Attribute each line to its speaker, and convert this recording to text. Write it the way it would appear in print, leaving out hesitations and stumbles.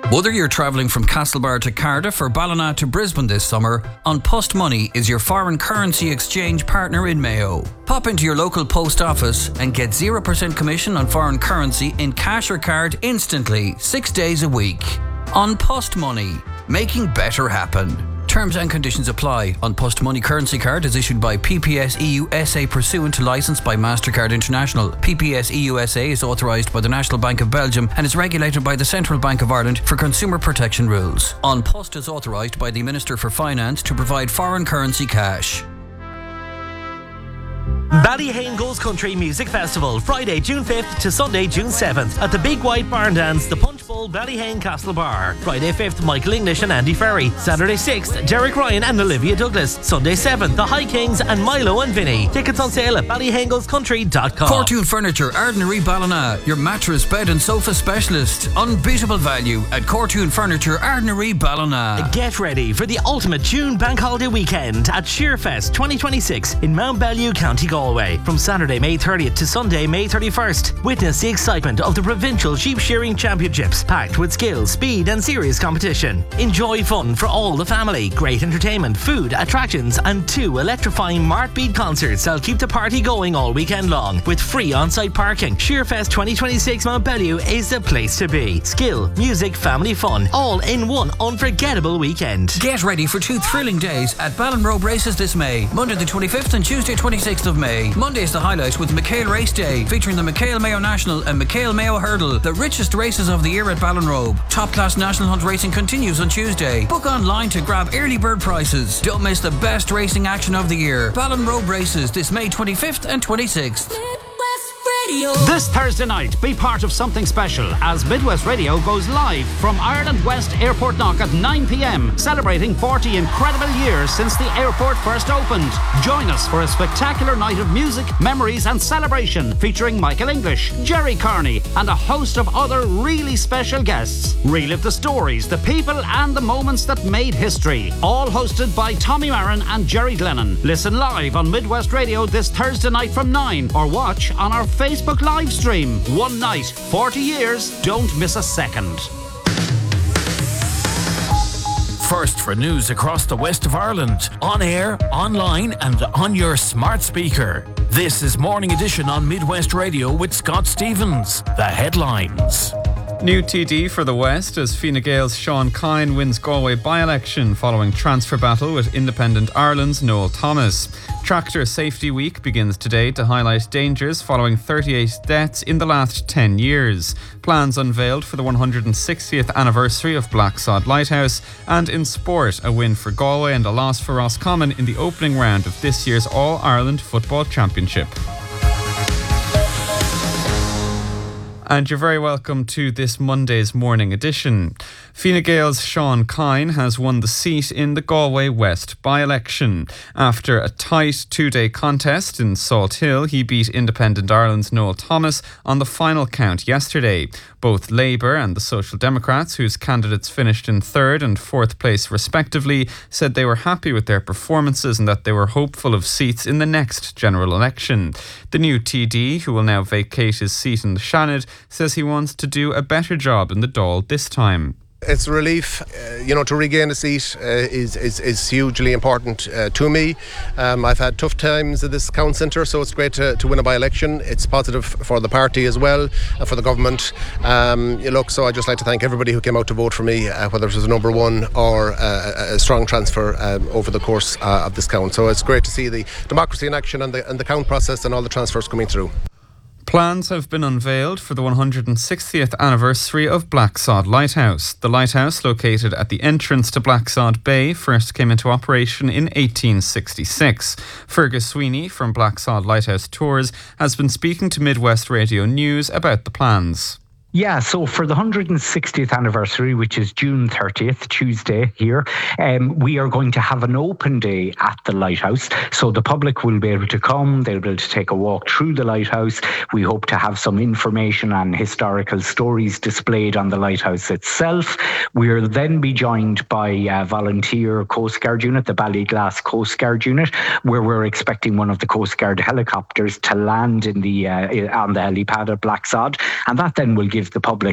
Speaker 1: Whether you're travelling from Castlebar to Cardiff or Ballina to Brisbane this summer, An Post Money is your foreign currency exchange partner in Mayo. Pop into your local post office and get 0% commission on foreign currency in cash or card instantly, 6 days a week. An Post Money, making better happen. Terms and conditions apply. An Post Money currency card is issued by PPS EU SA pursuant to licence by MasterCard International. PPS EU SA is authorised by the National Bank of Belgium and is regulated by the Central Bank of Ireland for consumer protection rules. An Post is authorised by the Minister for Finance to provide foreign currency cash.
Speaker 2: Ballyhane Goes Country Music Festival, Friday, June 5th to Sunday, June 7th at the Big White Barn Dance, the Punch Bowl, Ballyhane Castle Bar. Friday 5th, Michael English and Andy Ferry. Saturday 6th, Derek Ryan and Olivia Douglas. Sunday 7th, the High Kings and Milo and Vinny. Tickets on sale at ballyhanegoescountry.com.
Speaker 1: Cortoon Furniture, Ardnary Ballina, your mattress, bed and sofa specialist. Unbeatable value at Cortoon Furniture, Ardnary Ballina.
Speaker 2: Get ready for the ultimate June Bank Holiday weekend at Shearfest 2026 in Mount Bellew, County Galway. From Saturday, May 30th to Sunday, May 31st. Witness the excitement of the Provincial Sheep Shearing Championships, packed with skill, speed and serious competition. Enjoy fun for all the family, great entertainment, food, attractions and 2 electrifying Martbeat concerts that'll keep the party going all weekend long with free on-site parking. Shearfest 2026 Mount Bellew is the place to be. Skill, music, family fun, all in one unforgettable weekend.
Speaker 1: Get ready for 2 thrilling days at Ballinrobe Races this May, Monday the 25th and Tuesday 26th of May. Monday is the highlight with McHale Race Day, featuring the McHale Mayo National and McHale Mayo Hurdle, the richest races of the year at Ballinrobe. Top class national hunt racing continues on Tuesday. Book online to grab early bird prices. Don't miss the best racing action of the year. Ballinrobe Races this May 25th and 26th.
Speaker 3: This Thursday night, be part of something special as Midwest Radio goes live from Ireland West Airport Knock at 9 p.m, celebrating 40 incredible years since the airport first opened. Join us for a spectacular night of music, memories and celebration featuring Michael English, Jerry Carney and a host of other really special guests. Relive the stories, the people and the moments that made history. All hosted by Tommy Marin and Jerry Glennon. Listen live on Midwest Radio this Thursday night from 9 or watch on our Facebook live stream. One night, 40 years, don't miss a second.
Speaker 4: First for news across the west of Ireland, on air, online and on your smart speaker. This is Morning Edition on Midwest Radio with Scott Stevens. The headlines.
Speaker 5: New TD for the West as Fine Gael's Sean Kine wins Galway by-election following transfer battle with Independent Ireland's Noel Thomas. Tractor Safety Week begins today to highlight dangers following 38 deaths in the last 10 years. Plans unveiled for the 160th anniversary of Blacksod Lighthouse. And in sport, a win for Galway and a loss for Roscommon in the opening round of this year's All-Ireland Football Championship. And you're very welcome to this Monday's Morning Edition. Fine Gael's Sean Kine has won the seat in the Galway West by-election. After a tight 2-day contest in Salt Hill, he beat Independent Ireland's Noel Thomas on the final count yesterday. Both Labour and the Social Democrats, whose candidates finished in 3rd and 4th place respectively, said they were happy with their performances and that they were hopeful of seats in the next general election. The new TD, who will now vacate his seat in the Seanad, says he wants to do a better job in the Dáil this time.
Speaker 6: It's a relief, to regain a seat is hugely important to me. I've had tough times at this Count Centre, so it's great to win a by-election. It's positive for the party as well, and for the government. So I'd just like to thank everybody who came out to vote for me, whether it was a number one or a strong transfer over the course of this count. So it's great to see the democracy in action and the count process and all the transfers coming through.
Speaker 5: Plans have been unveiled for the 160th anniversary of Blacksod Lighthouse. The lighthouse, located at the entrance to Blacksod Bay, first came into operation in 1866. Fergus Sweeney from Blacksod Lighthouse Tours has been speaking to Midwest Radio News about the plans.
Speaker 7: Yeah, so for the 160th anniversary, which is June 30th, Tuesday here, we are going to have an open day at the lighthouse. So the public will be able to come, they'll be able to take a walk through the lighthouse. We hope to have some information and historical stories displayed on the lighthouse itself. We'll then be joined by a volunteer Coast Guard unit, the Ballyglass Coast Guard unit, where we're expecting one of the Coast Guard helicopters to land in the on the helipad at Blacksod, and that then will give the public